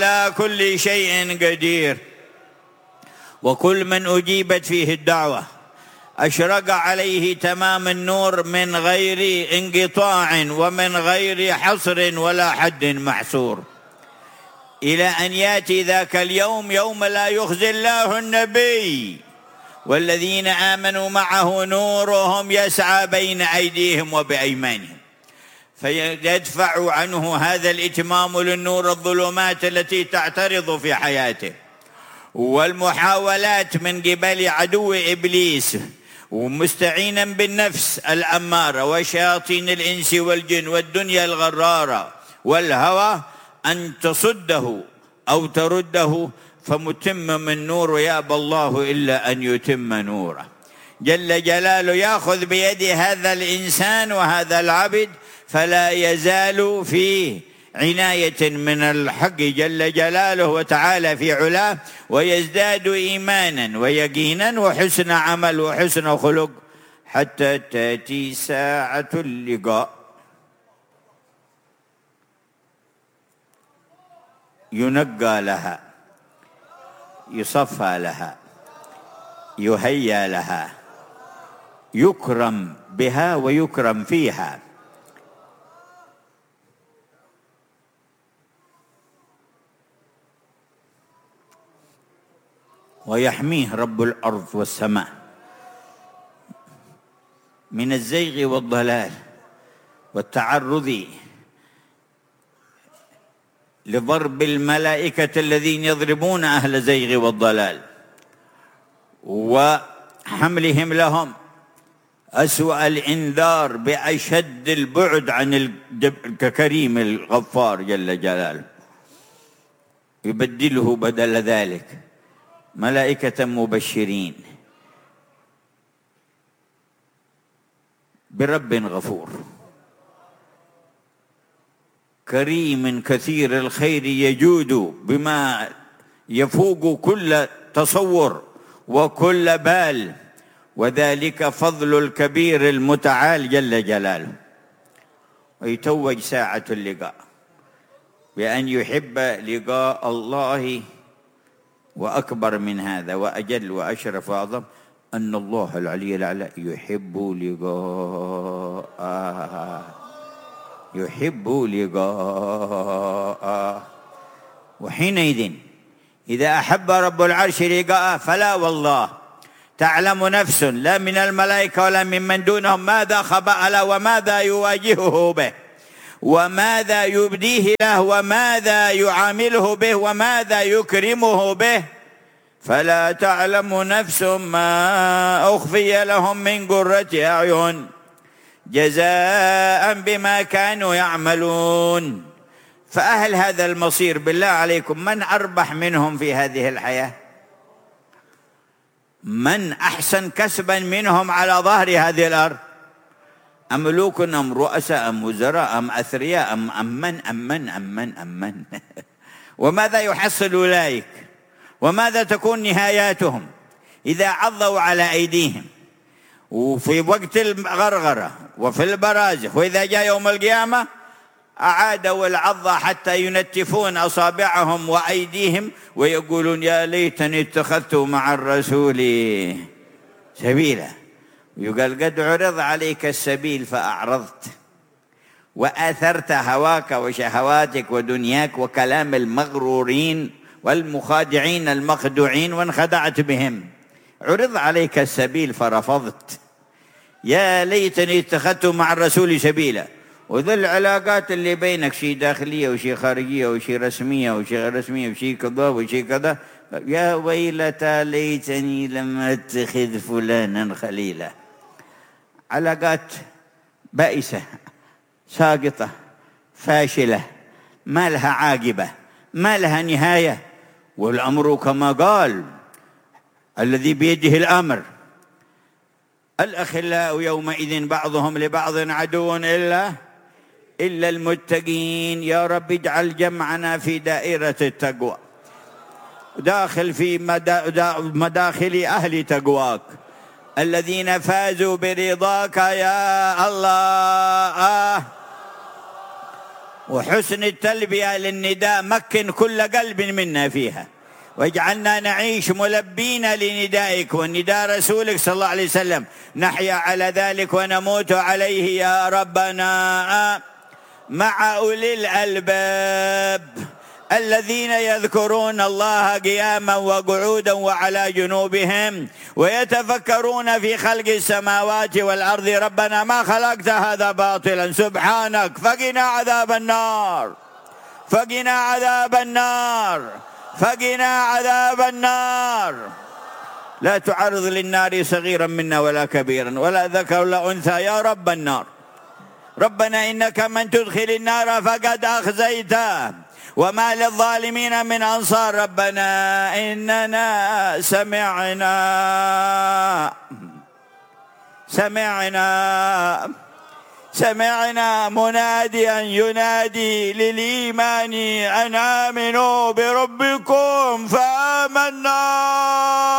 على كل شيء قدير. وكل من أجيبت فيه الدعوة أشرق عليه تمام النور من غير انقطاع ومن غير حصر ولا حد محصور، إلى أن يأتي ذاك اليوم، يوم لا يخزي الله النبي والذين آمنوا معه نورهم يسعى بين أيديهم وبأيمانهم، فيدفع عنه هذا الإتمام للنور الظلمات التي تعترض في حياته والمحاولات من قبل عدو إبليس، ومستعينا بالنفس الأمارة وشياطين الإنس والجن والدنيا الغرارة والهوى أن تصده أو ترده، فمتم من نور يأبى الله إلا أن يتم نوره جل جلاله. يأخذ بيد هذا الإنسان وهذا العبد فلا يزال في عناية من الحق جل جلاله وتعالى في علاه، ويزداد إيمانا ويقينا وحسن عمل وحسن خلق حتى تأتي ساعة اللقاء. ينقى لها، يصفى لها، يهيأ لها، يكرم بها ويكرم فيها. ويحميه رب الأرض والسماء من الزيغ والضلال والتعرض لضرب الملائكة الذين يضربون أهل الزيغ والضلال وحملهم لهم أسوأ الإنذار بأشد البعد عن الكريم الغفار جل جلاله. يبدله بدل ذلك ملائكة مبشرين برب غفور كريم كثير الخير، يجود بما يفوق كل تصور وكل بال، وذلك فضل الكبير المتعال جل جلاله. ويتوج ساعة اللقاء بأن يحب لقاء الله، وأكبر من هذا وأجل وأشرف وأعظم أن الله العلي الأعلى يحب لقاءه، يحب لقاءه. وحينئذ إذا أحب رب العرش لقاءه فلا والله تعلم نفس لا من الملائكة ولا ممن دونهم ماذا خبأ له وماذا يواجهه به وماذا يبديه له وماذا يعامله به وماذا يكرمه به. فلا تعلم نفس ما أخفي لهم من قرة أعين جزاء بما كانوا يعملون. فأهل هذا المصير بالله عليكم من أربح منهم في هذه الحياة؟ من أحسن كسبا منهم على ظهر هذه الأرض؟ أم ملوك أم رؤساء أم وزراء أم أثرياء أم وماذا يحصل أولئك؟ وماذا تكون نهاياتهم إذا عضوا على أيديهم وفي وقت الغرغرة وفي البرازخ، وإذا جاء يوم القيامة أعادوا العضة حتى ينتفون أصابعهم وأيديهم ويقولون يا ليتني اتخذت مع الرسول سبيلا. يقال قد عرض عليك السبيل فأعرضت وآثرت هواك وشهواتك ودنياك وكلام المغرورين والمخادعين المخدوعين وانخدعت بهم. عرض عليك السبيل فرفضت. يا ليتني اتخذت مع الرسول سبيلا. وذي العلاقات اللي بينك شيء داخلية وشيء خارجية وشيء رسمية وشيء غير رسمية وشيء كذا وشيء كذا، يا ويلتى ليتني لم أتخذ فلانا خليلا. علاقات بائسة ساقطة فاشلة ما لها عاقبة ما لها نهاية. والأمر كما قال الذي بيده الأمر الأخلاء يومئذ بعضهم لبعض عدو إلا المتقين. يا رب اجعل جمعنا في دائرة التقوى، داخل في مداخل أهل تقواك الذين فازوا برضاك يا الله. وحسن التلبية للنداء مكن كل قلب منا فيها، واجعلنا نعيش ملبين لندائك والنداء رسولك صلى الله عليه وسلم، نحيا على ذلك ونموت عليه يا ربنا، مع أولي الألباب الذين يذكرون الله قياما وقعودا وعلى جنوبهم ويتفكرون في خلق السماوات والأرض، ربنا ما خلقت هذا باطلا سبحانك، فقنا عذاب النار، فقنا عذاب النار، فقنا عذاب النار. لا تعرض للنار صغيرا منا ولا كبيرا ولا ذكر ولا أنثى يا رب النار. ربنا إنك من تدخل النار فقد أخزيته وما للظالمين من أنصار. ربنا إننا سمعنا مناديا ينادي للإيمان، أن آمنوا بربكم فآمنا.